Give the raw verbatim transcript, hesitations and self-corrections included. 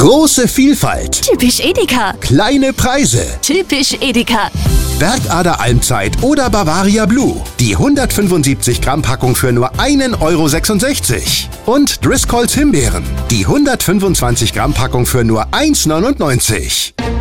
Große Vielfalt. Typisch Edeka. Kleine Preise. Typisch Edeka. Bergader Almzeit oder Bavaria Blue. Die hundertfünfundsiebzig Gramm Packung für nur einen Euro sechsundsechzig. Und Driscolls Himbeeren. Die hundertfünfundzwanzig Gramm Packung für nur eins Euro neunundneunzig.